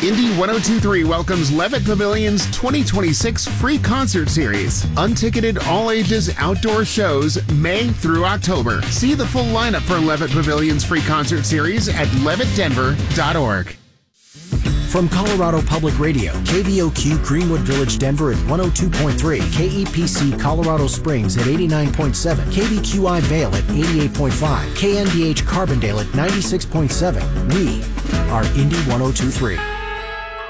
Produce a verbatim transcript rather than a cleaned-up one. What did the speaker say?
Indy one oh two point three welcomes Levitt Pavilion's twenty twenty-six free concert series. Unticketed all-ages outdoor shows May through October. See the full lineup for Levitt Pavilion's free concert series at levitt denver dot org. From Colorado Public Radio, K V O Q Greenwood Village, Denver at one oh two point three, K E P C Colorado Springs at eighty-nine point seven, K V Q I Vail at eighty-eight point five, K N D H Carbondale at ninety-six point seven. We are Indy one oh two point three.